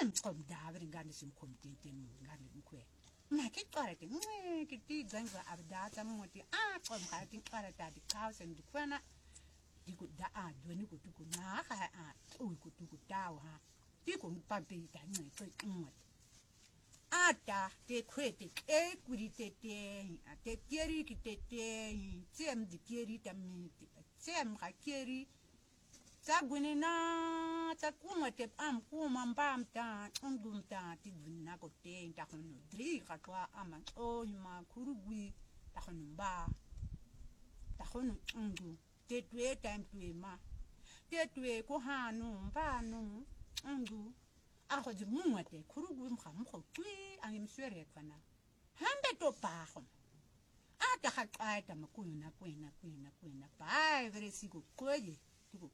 ngicomdaba ngane simkhomtintini ngane mkhwe makicala ke ngikitizenza abdata moti comkhaya tiqala tati cha sendikhona dikuda adweni kutukunaka uyikutukutawa ha dikumpapita ncece qinqwadi ata te kwete ke kuritete ate keri kitete tsem dikeri tamiti tsem khakeri tsagwinina tsakumate kuma mbamta ungumta tidwina kote ntakhono dri khatwa amanxo ma khurugwi takhono mba takhono ungu tetwe time ma tetwe ko hanu mbanu ungu akhoji mumwate khurugwi mkhamkho twi angimswere khana hambe to pakho ata khaqaita makuna kwena bye very siku qoye tiku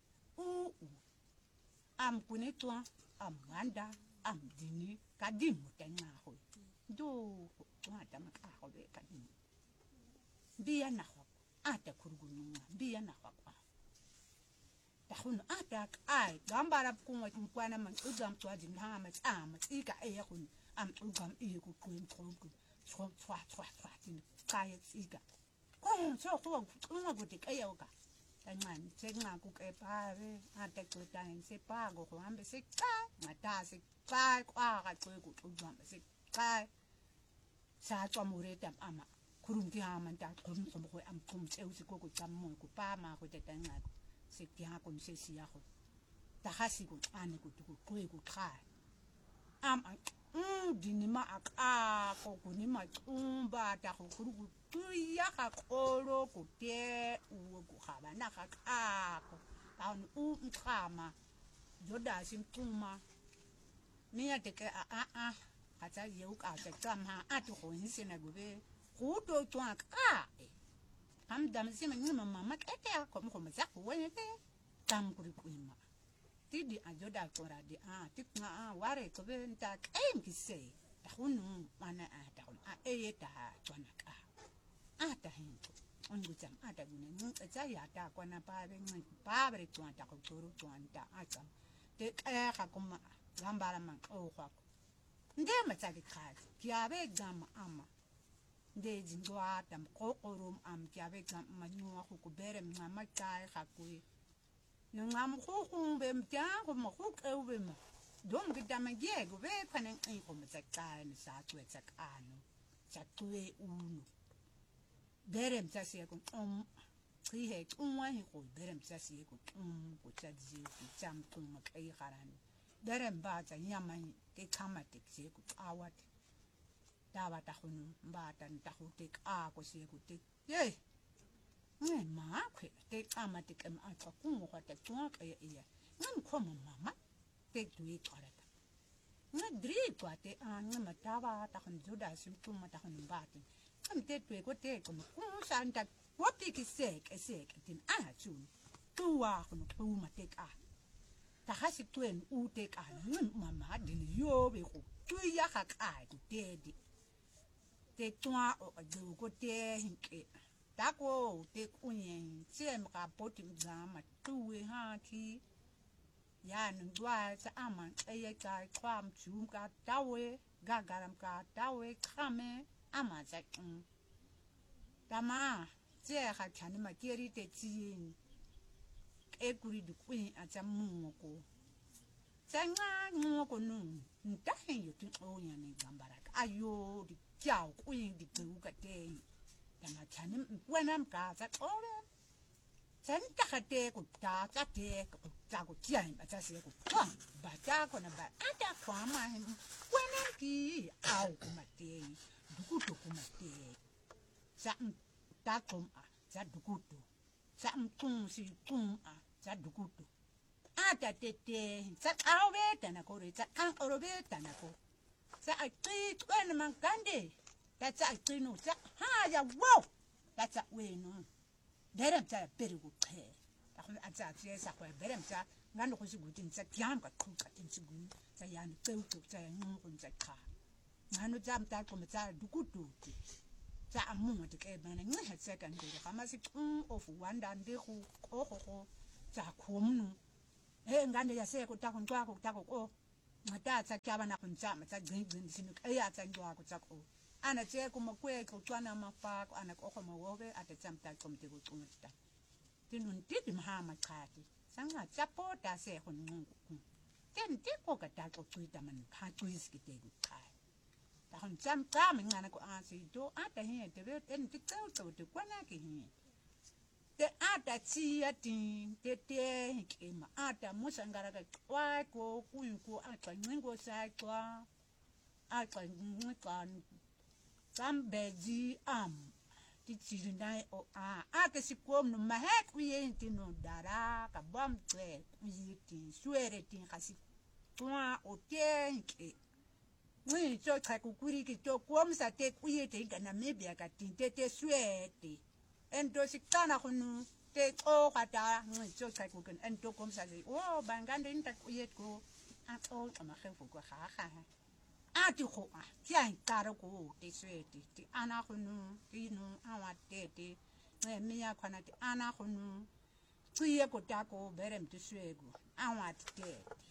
am kunetwa am wanda am dini kadimu tenxaho do wata makho be kadimu biya nakho ata khurugunu biya nakho takhuna ata ai gambara kunwa kwana manxuga mtwaji nhama tsama tsika eyakhuna amxugam ikuqwini xhoku xwa tini kaya tsika so kho kunwa kuti kayoka kancane tsenxa kukephare ata xotane sepago kuhambe secha ngatase xa kwaga xweku xugamba secha satswa mureta ama khurungi hama ntaxhomxo mkhwe amxumtse usikoko tsammo kupama kwetetanxa sekya konsesi yakho tahasi kuxane kuqwe kuqha dinima akako kunima xumba takhuru kuya khaqolo kute ukukhaba nakhaqako awun umxama joda simxuma niyateke atsa yeuka tsamha atukhonsena gobe kuto twaka amdam sima nyima mama kete akomkhomo zakho wene tamkuri kwima tidi ajoda tora di tikna ware tobe nta kengise takhunu mana takhunu eyeta twanaka hinto ongutsam gune ncetsa yata kwana babe nciki babe twanta khotoro twanta atsam te kha kuma gambala manxokhwa ndema tsaki khazi kiabe gama ama ndezi ndwata mqoqorum amtyabe manyuwa khukubere mncama xaye khakui nongam khukhumbe mtyango mkhuqeube ma dom gitamagego bephane nqiko mtsaxaye nisacwe tsakano tsaqwe uno bere mtsasiye ku chihe xumwa hi ku bere mtsasiye ku kutsadzi kutsamxuma kai kharani bere mbatsa nyama ke khama tekse ku awati daba takhunu mbata ntakhute ako siye kutte ye ma khwe te xama tekem atsa kungwa ta twaka ya ngikhomo mama te dwi xarata ngidri kwate ngima taba takhun juda simtuma takhun mbati amte twe ko te ko kusanta wopikiseke tin athu tuwa khunu xuma teka takhasi twen uteka mama dini yobe ku tuya khaqai kutedi te twa o go te hinke tako te kunye tsem ka poti mzama tuwe haki ya ndwa tsa ama eye ka kwam chumka tawe gagaram ka tawe khame ama tsa tama tse kha chani makeri te tsin e kuri du kuin atsa mungoko tsanga ngoko nu ntahe yo tsonya ne gambara ayo di kyao kuin di buka te tama chani wena mka tsa ole tsanta khate ku ta tsa te ku tsa ku tian ba tsa se ku kwa ba ta kona ba ata kwa ma wena ki au kumate dukuto kumate sa ta kom a sa dukuto sa mtung si tung a sa dukuto ata tete sa awe tana ko re sa an orobe tana ko sa ati kwena mangande ta ati no sa ha ya wow ta wenu derem ta perigu khe ta khona atsa sa kwa derem ta ngano ko sigutin sa tiam ka khuka tin sigun sa yan tseu tsa ngun sa kha ngano jam ta ko mtsa dukutu sa amunga de ke bana ngi ha second de kama si of wanda ndi khu go sa khomnu ngande ya se ko ta ko ko Matatsa chaba na kunchama tsa green sinu kaya tsa njwa ko tsako ana tse ko makwe ko tswana mafako ana ko ko mawobe atatsamta komte ko tsumta tinun tidi mahama chati sanga tsapota se ko nqungu ten tiko ka ta ko tsita man ka twis kite ko chai ta hon tsam ngana ko asi to ata he te re en tikau to te kwana ke he te ata tsia tin te kema ata musangara ka kwa ko kuyuko ata ngingo sa kwa ata ngikan sambeji titsirindai o ata sikom no mahek wiye tino dara ka bam tre kuyiti suere tin kasi kwa o tenke wi to kakukuri ki to komsa te kuyete gana mebia ka tinte suete ento sikana kunu te o kata ngicho kakuken ento komsa o bangande nta kuyet ko ato amakhefo ko kha ati ko tian taro ko te suete ti ana kunu tinu awatete miya kwana ti ana kunu tuye ko tako berem ti suego awatete